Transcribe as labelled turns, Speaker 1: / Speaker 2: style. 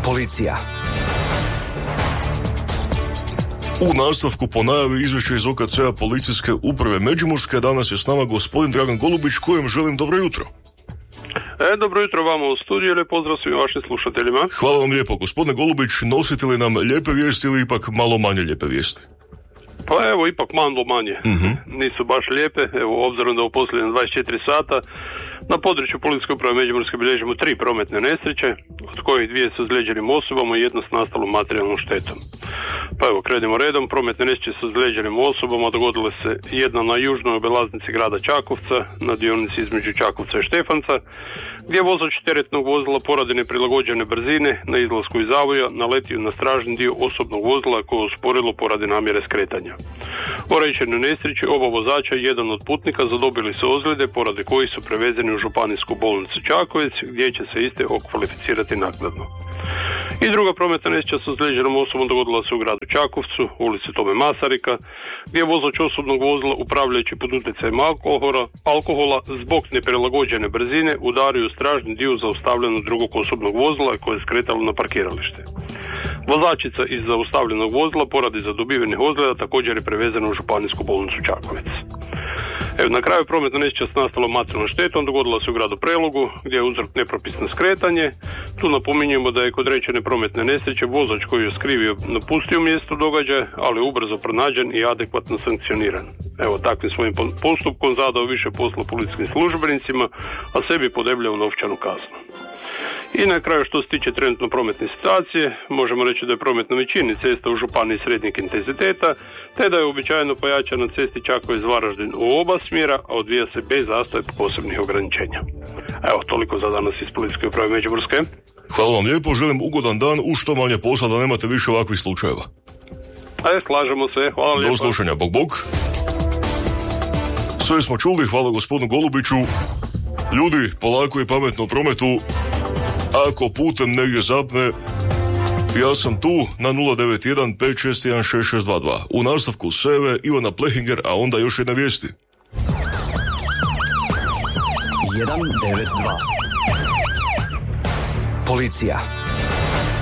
Speaker 1: Policija.
Speaker 2: U nastavku po najavi izvješća iz OKC-a policijske uprave Međimurske danas je s nama gospodin Dragan Golubić, kojem želim dobro jutro.
Speaker 3: Dobro jutro vama u studiju, lijep pozdrav svim vašim slušateljima.
Speaker 2: Hvala vam lijepo. Gospodine Golubić, nosite li nam lijepe vijesti ili ipak malo manje lijepe vijesti?
Speaker 3: Pa evo, ipak malo manje. Nisu baš lijepe. Evo, obzirom da u posljednjih 24 sata na području policijske uprave Međimurske bilježimo 3 prometne nesreće, od kojih 2 s ozlijeđenim osobama i 1 s nastalom materijalnom štetom. Pa evo, krenimo redom. Prometne nesreće s ozlijeđenim osobama dogodile se jedna na južnoj obilaznici grada Čakovca, na dionici između Čakovca i Štefanca, gdje je vozač teretnog vozila poradi neprilagođene brzine na izlasku iz zavoja naletio na stražni dio osobnog vozila koje je usporilo poradi namjere skretanja. U rečenoj nesreći oba vozača i jedan od putnika zadobili su ozljede poradi koji su prevezeni u županijsku bolnicu Čakovec, gdje će se iste okvalificirati naknadno. I druga prometna nesreća s ozlijeđenom osobom dogodila se u gradu Čakovcu, u ulici Tome Masarika, gdje je vozač osobnog vozila upravljajući pod utjecajem alkohola zbog neprilagođene brzine udario u stražni dio zaustavljenog drugog osobnog vozila koje je skretalo na parkiralište. Vozačica iz zaustavljenog vozila poradi zadobivenih ozljeda također je prevezena u županijsku bolnicu Čakovec. Evo, na kraju prometna nesreća s nastalom materijalnom štetom dogodila se u gradu Prelogu, gdje je uzrok nepropisno skretanje. Tu napominjemo da je kod rečene prometne nesreće vozač koji je skrivio napustio mjesto događaja, ali ubrzo pronađen i adekvatno sankcioniran. Evo, takvim svojim postupkom zadao više posla policijskim službenicima, a sebi podebljao novčanu kaznu. I na kraju, što se tiče trenutno prometne situacije, možemo reći da je promet na većini cesta u županiji srednjeg intenziteta, te da je uobičajeno pojačan na cesti Čakovec-Varaždin u oba smjera, a odvija se bez zastoja posebnih ograničenja. Evo, toliko za danas iz policijske uprave Međimurske.
Speaker 2: Hvala vam lijepo, želim ugodan dan, u što manje posla, da nemate više ovakvih slučajeva.
Speaker 3: Slažemo se, hvala lijepo.
Speaker 2: Do slušanja, bog. Sve smo čuli, hvala gospodinu Golubiću. Ljudi, polako i pametno u prometu. Ako putem negdje zapne, ja sam tu na 091 561 6622. U nastavku Seve, Ivana Plehinger, a onda još jedna vijesti.
Speaker 1: 192. Policija.